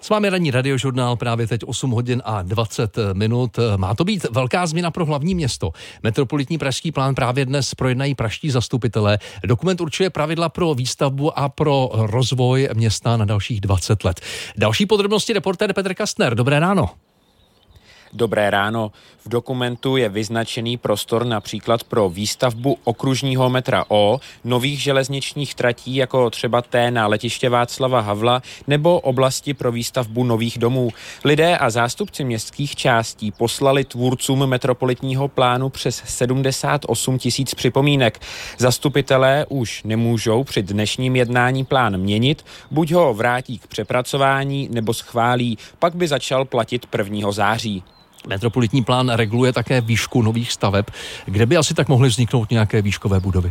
S vámi ranní radiožurnál, právě teď 8 hodin a 20 minut. Má to být velká změna pro hlavní město. Metropolitní pražský plán právě dnes projednají pražští zastupitelé. Dokument určuje pravidla pro výstavbu a pro rozvoj města na dalších 20 let. Další podrobnosti reportér Petr Kastner. Dobré ráno. Dobré ráno. V dokumentu je vyznačený prostor například pro výstavbu okružního metra O, nových železničních tratí jako třeba té na letiště Václava Havla nebo oblasti pro výstavbu nových domů. Lidé a zástupci městských částí poslali tvůrcům metropolitního plánu přes 78 000 připomínek. Zastupitelé už nemůžou při dnešním jednání plán měnit, buď ho vrátí k přepracování nebo schválí, pak by začal platit 1. září. Metropolitní plán reguluje také výšku nových staveb, kde by asi tak mohly vzniknout nějaké výškové budovy.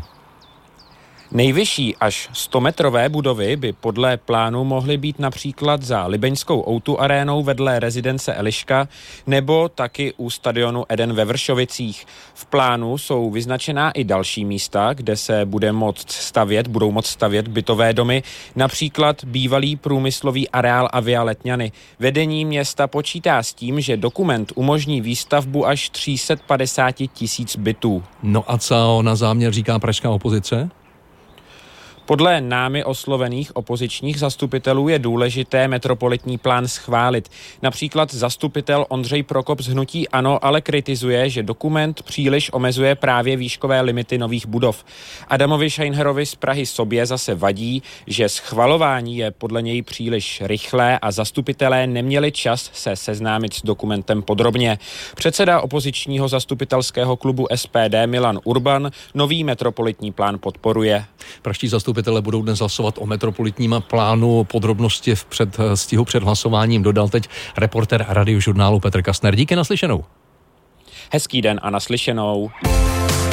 Nejvyšší až 100metrové budovy by podle plánu mohly být například za libeňskou O2 arénou vedle rezidence Eliška nebo taky u stadionu Eden ve Vršovicích. V plánu jsou vyznačená i další místa, kde se budou moct stavět bytové domy, například bývalý průmyslový areál Avia Letňany. Vedení města počítá s tím, že dokument umožní výstavbu až 350 000 bytů. No a co na záměr říká pražská opozice? Podle námi oslovených opozičních zastupitelů je důležité metropolitní plán schválit. Například zastupitel Ondřej Prokop z hnutí ANO ale kritizuje, že dokument příliš omezuje právě výškové limity nových budov. Adamovi Scheinherovi z Prahy sobě zase vadí, že schvalování je podle něj příliš rychlé a zastupitelé neměli čas se seznámit s dokumentem podrobně. Předseda opozičního zastupitelského klubu SPD Milan Urban nový metropolitní plán podporuje. Pražští zastupitelé budou dnes hlasovat o metropolitním plánu. Podrobnosti v předstihu před hlasováním dodal teď reportér radiožurnálu Petr Kastner. Díky, naslyšenou. Hezký den a naslyšenou.